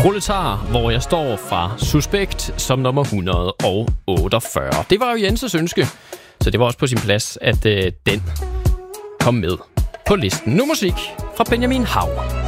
Proletar, hvor jeg står fra Suspekt som nummer 148. Det var jo Jenses ønske, så det var også på sin plads, at den kom med på listen. Nu musik fra Benjamin Hav.